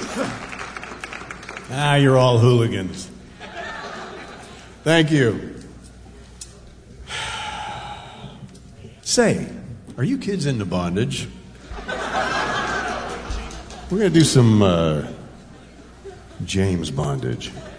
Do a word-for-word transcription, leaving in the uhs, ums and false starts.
Ah, you're all hooligans. Thank you. Say, are you kids into bondage? We're going to do some uh, James bondage.